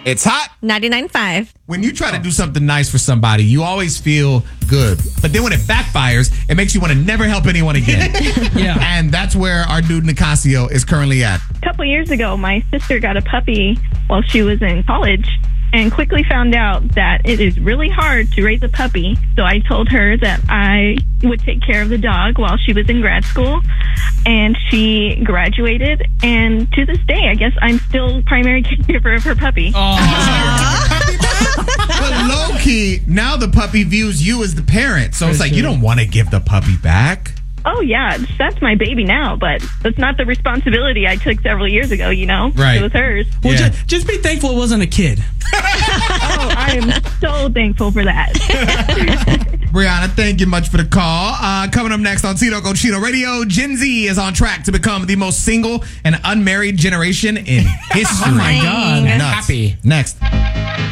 It's hot. 99.5. When you try to do something nice for somebody, you always feel good. But then when it backfires, it makes you want to never help anyone again. Yeah. And that's where our dude Nicasio is currently at. A couple years ago, my sister got a puppy while she was in college and quickly found out that it is really hard to raise a puppy. So I told her that I would take care of the dog while she was in grad school. And she graduated. And to this day, I guess I'm still primary caregiver of her puppy. But low key, now the puppy views you as the parent. So it's like, you don't want to give the puppy back. Oh, yeah, that's my baby now, but that's not the responsibility I took several years ago, you know? Right. It was hers. Well, just be thankful it wasn't a kid. Oh, I am so thankful for that. Brianna, thank you much for the call. Coming up next on Tito Cochino Radio, Gen Z is on track to become the most single and unmarried generation in history. Oh, my God. Nuts. Happy. Next.